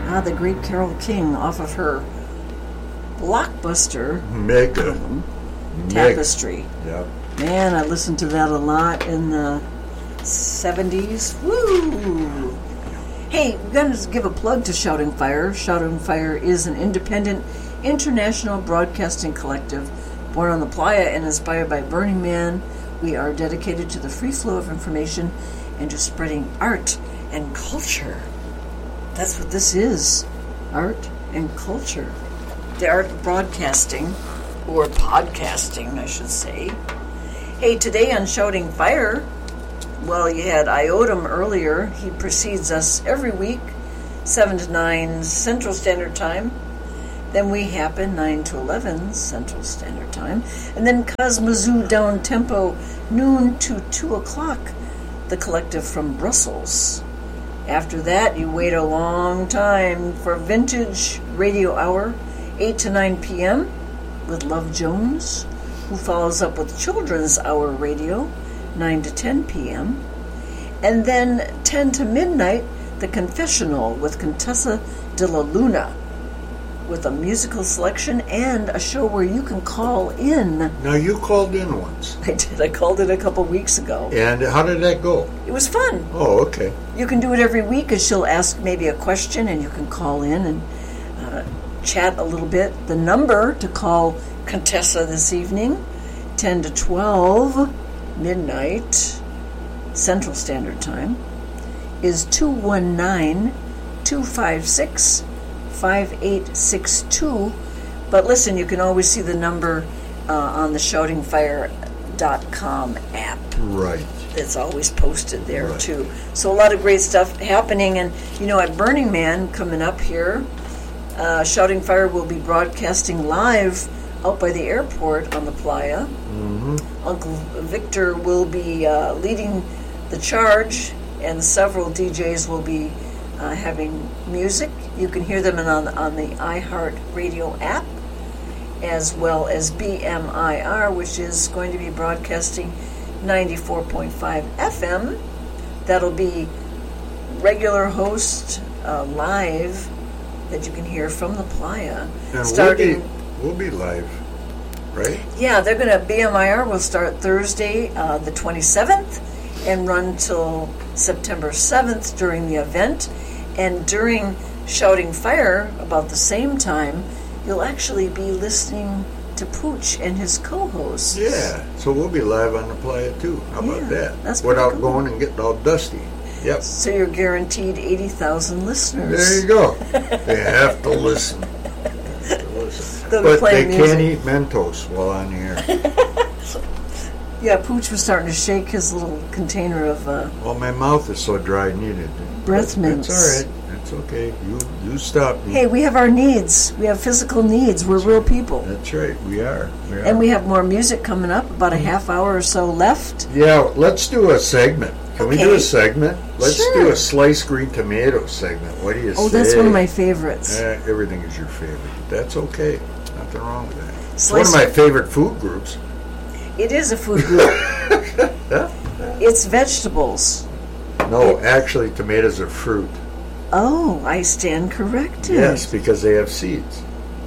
The great Carole King off of her blockbuster Mega. album, Tapestry. Yep. Man, I listened to that a lot in the 70s. Woo! Hey, we're going to give a plug to Shouting Fire. Shouting Fire is an independent international broadcasting collective born on the Playa and inspired by Burning Man. We are dedicated to the free flow of information and to spreading art and culture. That's what this is, art and culture. The art of broadcasting, or podcasting, I should say. Hey, today on Shouting Fire, well, you had Iotum earlier. He precedes us every week, 7 to 9 Central Standard Time. Then we happen 9 to 11 Central Standard Time. And then Cosmozoo Down Tempo, noon to 2 o'clock, the collective from Brussels. After that, you wait a long time for Vintage Radio Hour, 8 to 9 p.m. with Love Jones, who follows up with Children's Hour Radio, 9 to 10 p.m. And then 10 to midnight, The Confessional with Contessa de la Luna, with a musical selection and a show where you can call in. Now, you called in once. I did. I called it a couple weeks ago. And how did that go? It was fun. Oh, okay. You can do it every week, as she'll ask maybe a question, and you can call in and chat a little bit. The number to call Contessa this evening, 10 to 12 midnight Central Standard Time, is 219-256-5862. But listen, you can always see the number on the shoutingfire.com app. Right. It's always posted there, right. too. So a lot of great stuff happening. And, at Burning Man coming up here, Shouting Fire will be broadcasting live out by the airport on the Playa. Mm-hmm. Uncle Victor will be leading the charge, and several DJs will be having music. You can hear them on the iHeart Radio app, as well as BMIR, which is going to be broadcasting 94.5 FM. That'll be regular host live that you can hear from the Playa. And starting. We'll be live, right? Yeah, BMIR will start Thursday, the 27th, and run till September 7th during the event. And during Shouting Fire, about the same time, you'll actually be listening to Pooch and his co-hosts. Yeah, so we'll be live on the Playa too. How about that? That's without cool. going and getting all dusty. Yep. So you're guaranteed 80,000 listeners. There you go. They have to listen. But they can't eat Mentos while on the air. Yeah, Pooch was starting to shake his little container of well, my mouth is so dry I needed breath mints. That's all right. That's okay. You stop me. Hey, we have our needs. We have physical needs. We're real people. That's right. We are. And we have more music coming up, about a half hour or so left. Yeah, let's do a segment. Can we do a segment? Let's do a sliced green tomato segment. What do you say? Oh, that's one of my favorites. Everything is your favorite. That's okay. Nothing wrong with that. It's one of my favorite food groups. It is a food group. It's vegetables. No, actually, tomatoes are fruit. Oh, I stand corrected. Yes, because they have seeds.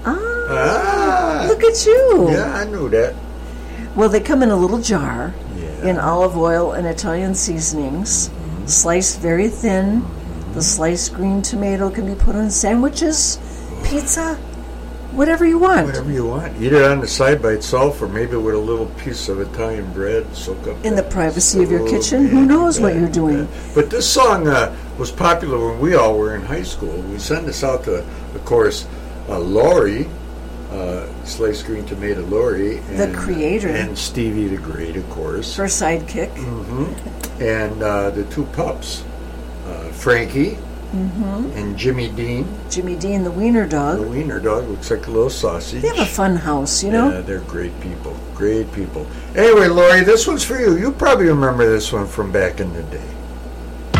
Look at you. Yeah, I knew that. Well, they come in a little jar in olive oil and Italian seasonings, sliced very thin. The sliced green tomato can be put on sandwiches, pizza, whatever you want. Whatever you want. Eat it on the side by itself, or maybe with a little piece of Italian bread. Soak up in the privacy of your kitchen. Who knows what you're doing? But this song was popular when we all were in high school. We sent this out to, of course, Lori, Sliced Green Tomato Lori. And, the creator. And Stevie the Great, of course. Her sidekick. Mm-hmm. And the two pups, Frankie and Jimmy Dean. Jimmy Dean, the wiener dog. The wiener dog looks like a little sausage. They have a fun house, you know? Yeah, they're great people. Great people. Anyway, Lori, this one's for you. You probably remember this one from back in the day.